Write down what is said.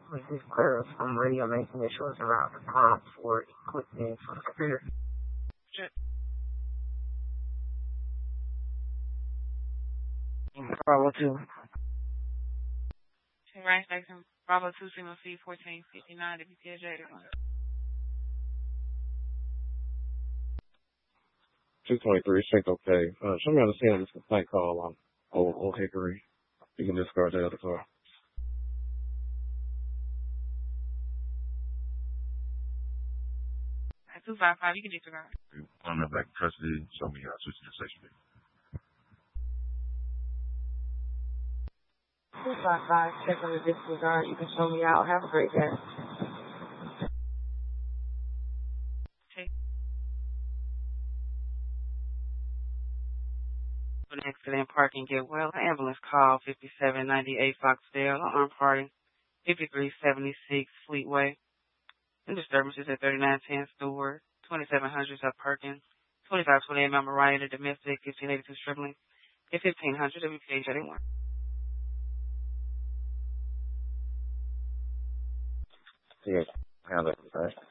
This is Clara from Radio Mason. It shows around the prompt for equipment for the computer. Sure. Bravo 2. Range Station, Bravo 2, Signal C, 1459, WPSJ. 223, Sync okay. Show me on the scene of this complaint call on Old Hickory. You can discard that other car. 255, you can disregard. I'm back in custody. Show me switching your station. 255, check on the disregard. You can show me out. Have a great day. Okay. An accident parking get well. Ambulance call 5798 Foxdale. Armed party 5376 Fleetway. And disturbances at 3910 Stewart, 2700 South Perkins, 2528 Mount Moriah, the domestic, 1582 Stripling, and 1500 WPH 81. Yeah, handle it, right?